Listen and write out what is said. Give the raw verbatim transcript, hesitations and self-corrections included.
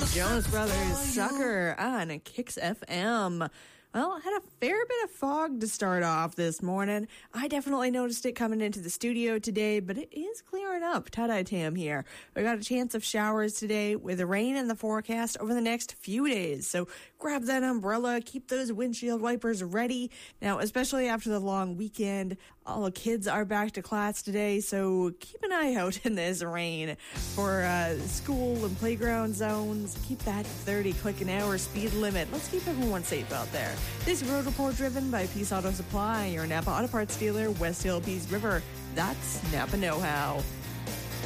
Jonas Brothers, Sucker on Kicks F M. Well, I had a fair bit of fog to start off this morning. I definitely noticed it coming into the studio today, but it is clearing up. Tie-dye Tam here. We got a chance of showers today with rain in the forecast over the next few days. So grab that umbrella, keep those windshield wipers ready. Now, especially after the long weekend, all the kids are back to class today, so keep an eye out in this rain for uh, school and playground zones. Keep that thirty click an hour speed limit. Let's keep everyone safe out there. This road report driven by Peace Auto Supply, your Napa Auto Parts dealer, West Hill, Peace River. That's Napa Know-How.